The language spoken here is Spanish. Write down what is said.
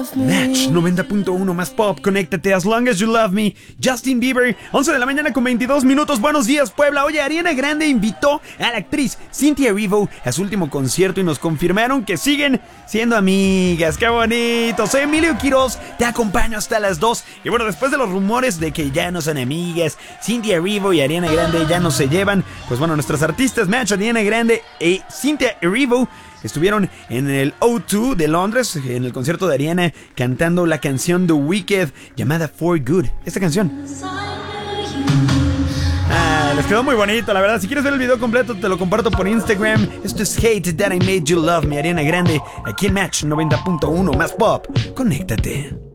Match 90.1 más pop, conéctate, As Long As You Love Me, Justin Bieber, 11 de la mañana con 22 minutos, buenos días Puebla. Oye, Ariana Grande invitó a la actriz Cynthia Erivo a su último concierto y nos confirmaron que siguen siendo amigas, qué bonito. Soy Emilio Quiroz, te acompaño hasta las 2. Y bueno, después de los rumores de que ya no son amigas, Cynthia Erivo y Ariana Grande ya no se llevan, pues bueno, nuestras artistas Match, Ariana Grande y Cynthia Erivo estuvieron en el O2 de Londres, en el concierto de Ariana, cantando la canción The Wicked llamada For Good. Esta canción les quedó muy bonito, la verdad. Si quieres ver el video completo, te lo comparto por Instagram. Esto es Hate That I Made You Love Me, Ariana Grande, aquí en Match 90.1 más pop. Conéctate.